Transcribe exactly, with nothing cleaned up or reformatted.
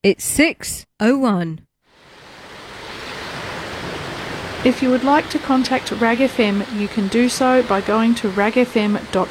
It's six oh one. If you would like to contact Rag F M, you can do so by going to rag f m dot